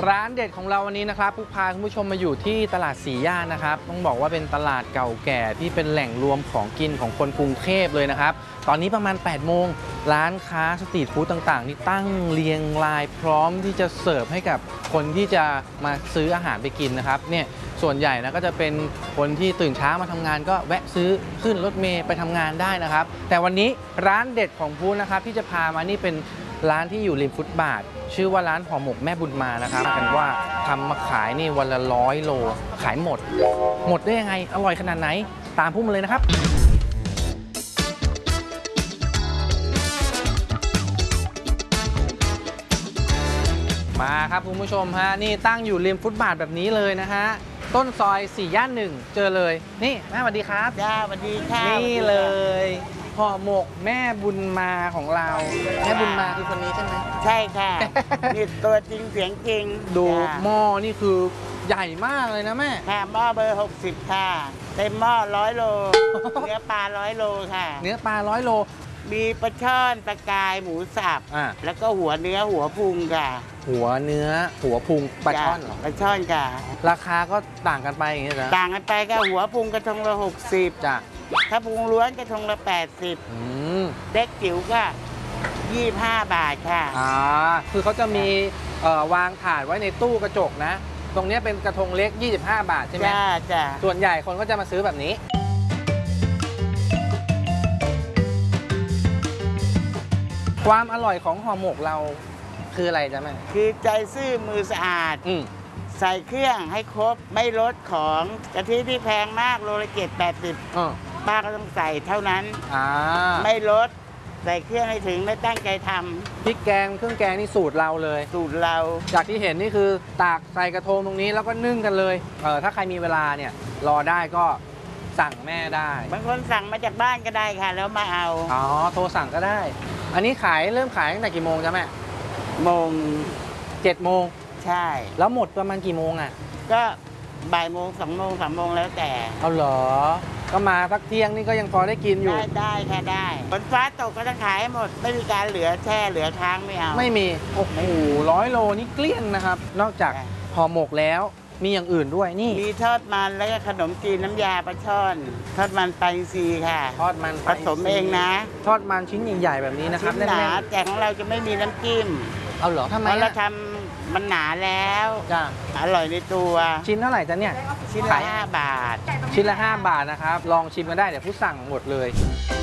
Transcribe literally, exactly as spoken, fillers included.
ร้านเด็ดของเราวันนี้นะครับผู้พาคุณผู้ชมมาอยู่ที่ตลาดสีย่านนะครับต้องบอกว่าเป็นตลาดเก่าแก่ที่เป็นแหล่งรวมของกินของคนกรุงเทพเลยนะครับตอนนี้ประมาณแปดโมงร้านค้าสตรีทฟู้ดต่างๆนี่ตั้งเรียงรายพร้อมที่จะเสิร์ฟให้กับคนที่จะมาซื้ออาหารไปกินนะครับเนี่ยส่วนใหญ่นะก็จะเป็นคนที่ตื่นเช้ามาทำงานก็แวะซื้อขึ้นรถเมล์ไปทำงานได้นะครับแต่วันนี้ร้านเด็ดของพูดนะครับที่จะพามานี่เป็นร้านที่อยู่ริมฟุตบาทชื่อว่าร้านห่อหมกแม่บุญมานะครับกันว่าทำมาขายนี่วันละร้อยโลขายหมดหมดได้ยังไงอร่อยขนาดไหนตามพูดมาเลยนะครับมาครับคุณผู้ชมฮะนี่ตั้งอยู่ริมฟุตบาทแบบนี้เลยนะฮะต้นซอยสี่ย่านหนึ่งเจอเลยนี่แม่สวัสดีครับจ้าสวัสดีค่ะนี่เลยห่อหมกแม่บุญมาของเราแม่บุญมาคือคนนี้ใช่ไหมใช่ค่ะนี่ตัวจริงเสียงจริงดูหม้อนี่คือใหญ่มากเลยนะแม่ค่ะหม้อเบอร์หกสิบค่ะเต็มหม้อร้อยโลเนื้อปลาร้อยโลค่ะเนื้อปลาร้อยโลมีปลาช่อนปลากายหมูสับแล้วก็หัวเนื้อหัวพุงค่ะหัวเนื้อหัวพุงปลาช่อนเหรอปลาช่อนค่ะราคาก็ต่างกันไปอย่างเงี้ยนะต่างกันไปก็หัวพุงกระทงละหกสิบจ้ะถ้าพุงล้วนกระทงละแปดสิบเด็กจิ๋วก็ยี่สิบห้าบาทค่ะอ่าคือเขาจะมีวางถาดไว้ในตู้กระจกนะตรงนี้เป็นกระทงเล็กยี่สิบห้าบาทใช่ไหมจ้าจ้าส่วนใหญ่คนก็จะมาซื้อแบบนี้ความอร่อยของห่อหมกเราคืออะไรจ๊ะแม่คือใจซื่อมือสะอาดใส่เครื่องให้ครบไม่ลดของกะทิที่แพงมากโลละเจ็ดแปดสิบป้าก็ต้องใส่เท่านั้นไม่ลดใส่เครื่องให้ถึงและตั้งใจทำพริกแกงเครื่องแกงนี่สูตรเราเลยสูตรเราจากที่เห็นนี่คือตากใส่กระทงตรงนี้แล้วก็นึ่งกันเลยเออถ้าใครมีเวลาเนี่ยรอได้ก็สั่งแม่ได้บางคนสั่งมาจากบ้านก็ได้ค่ะแล้วมาเอาอ๋อโทรสั่งก็ได้อันนี้ขายเริ่มขายตั้งแต่กี่โมงจ๊ะแม่โมงเจ็ดโมงใช่แล้วหมดประมาณกี่โมงอ่ะก็บ่ายโมงสองโมงสามโมงแล้วแต่เอาเหรอก็มาสักเที่ยงนี่ก็ยังพอได้กินอยู่ได้ได้ค่ะได้ฝนฟ้าตกก็ต้องขายให้หมดไม่มีการเหลือแช่เหลือค้างไม่เอาไม่มีโอ้โหร้อยโลนี่เกลี้ยงนะครับนอกจากห่อหมกแล้วมีอย่างอื่นด้วยนี่มีทอดมันแล้วก็ขนมจีนน้ำยาปลาช่อนทอดมันปลาอินทรีค่ะทอดมันผสมเองนะทอดมันชิ้นใหญ่ๆแบบนี้นะครับชิ้นหนาแต่ของเราจะไม่มีน้ำจิ้มเอาเหรอทำไมเพราะเราทำมันหนาแล้วจ้าอร่อยในตัวชิ้นเท่าไหร่จ๊ะเนี่ยชิ้นละห้าบาทชิ้นละห้าบาทนะครับลองชิมกันได้เดี๋ยวผู้สั่งหมดเลย